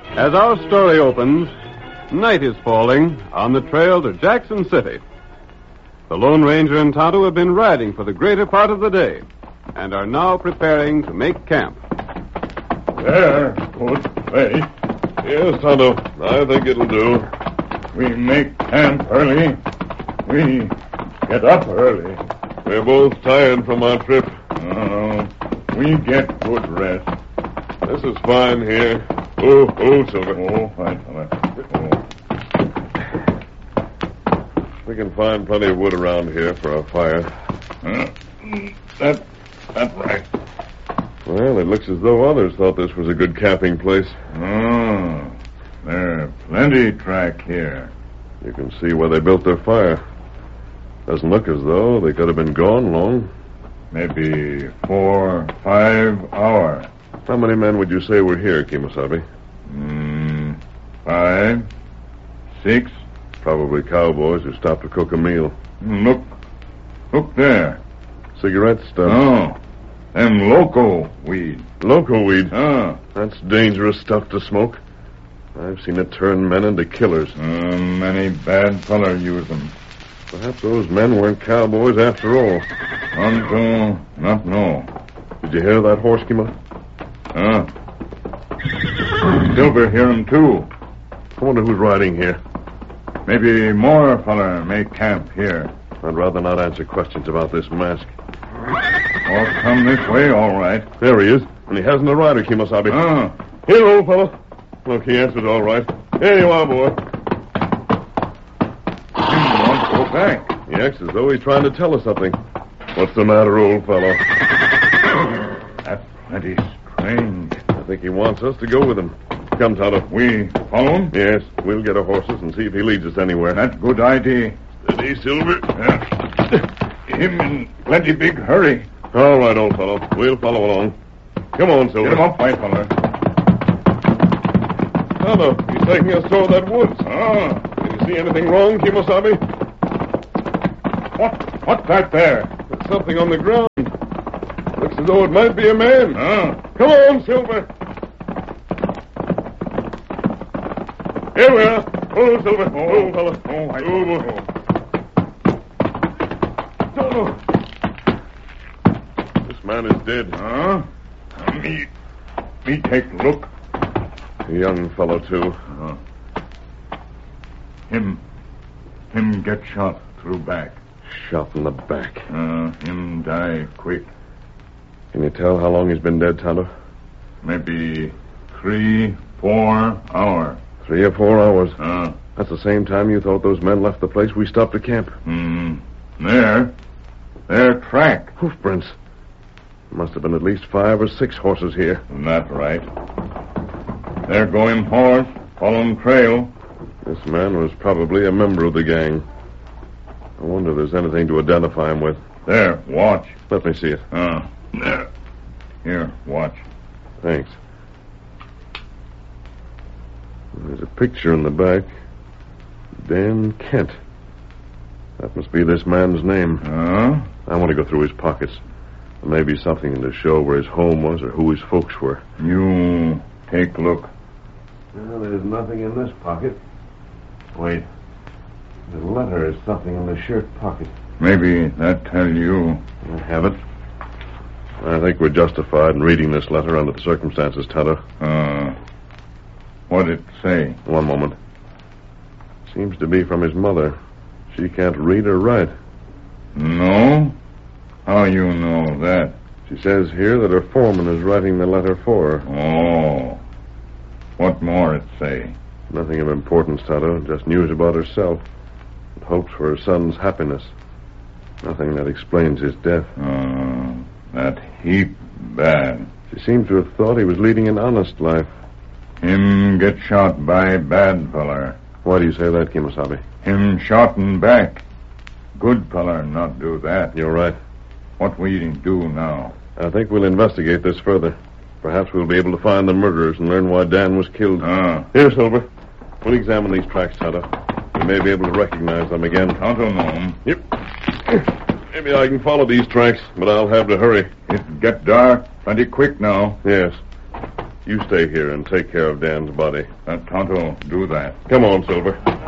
As our story opens, night is falling on the trail to Jackson City. The Lone Ranger and Tonto have been riding for the greater part of the day and are now preparing to make camp. There, good place. Yes, Tonto, I think it'll do. We make camp early. We get up early. We're both tired from our trip. We get good rest. This is fine here. Oh, Silver. Oh, fine, fella. We can find plenty of wood around here for a fire. That's right. Well, it looks as though others thought this was a good camping place. There's plenty track here. You can see where they built their fire. Doesn't look as though they could have been gone long. Maybe 4, 5 hours. How many men would you say were here, Kemosabe? 5, 6. Probably cowboys who stopped to cook a meal. Look there. Cigarette stuff. Oh, them loco weed. Loco weed? Oh. That's dangerous stuff to smoke. I've seen it turn men into killers. Many bad fellas use them. Perhaps those men weren't cowboys after all. Unto not know. Did you hear that horse, Kemo? Silver hear him too. I wonder who's riding here. Maybe more fella make camp here. I'd rather not answer questions about this mask. Or come this way, all right. There he is, and he hasn't a rider, Kemosabe. Here, old fellow. Look, he answered all right. Here you are, boy. He won't go back. He acts as though he's trying to tell us something. What's the matter, old fellow? That's plenty strange. I think he wants us to go with him. Come, Tonto. We follow him? Yes, we'll get our horses and see if he leads us anywhere. That's good idea. Steady, Silver. Him in plenty big hurry. All right, old fellow. We'll follow along. Come on, Silver. Get him up, white fella. Tonto, he's taking us toward that woods. Did you see anything wrong, Kemosabe? What's that there? There's something on the ground. Looks as though it might be a man. Come on, Silver. Here we are. Oh, Silver. Oh, fella. Tonto. This man is dead. Me take look. A young fellow, too. Him get shot through back. Shot in the back. Him die quick. Can you tell how long he's been dead, Tonto? Maybe 3, 4 hours. 3 or 4 hours. That's the same time you thought those men left the place we stopped to camp. Their track. Hoof prints. There must have been at least 5 or 6 horses here. That's right. They're going horse, following trail. This man was probably a member of the gang. I wonder if there's anything to identify him with. There, watch. Let me see it. There. Here, watch. Thanks. There's a picture in the back. Dan Kent. That must be this man's name. I want to go through his pockets. There may be something to show where his home was or who his folks were. You take a look. Well, there's nothing in this pocket. Wait. The letter is something in the shirt pocket. Maybe that tell you. I have it. I think we're justified in reading this letter under the circumstances, Tonto. What'd it say? One moment. Seems to be from his mother. She can't read or write. No? How you know that? She says here that her foreman is writing the letter for her. Oh. What more it say? Nothing of importance, Tonto. Just news about herself. And hopes for her son's happiness. Nothing that explains his death. That heap bad. She seems to have thought he was leading an honest life. Him get shot by bad feller. Why do you say that, Kemosabe? Him shot in back. Good feller not do that. You're right. What we do now? I think we'll investigate this further. Perhaps we'll be able to find the murderers and learn why Dan was killed. Here, Silver. We'll examine these tracks, Tonto. We may be able to recognize them again. Tonto know 'em. Yep. Maybe I can follow these tracks, but I'll have to hurry. It get dark plenty quick now. Yes. You stay here and take care of Dan's body. Tonto, do that. Come on, Silver.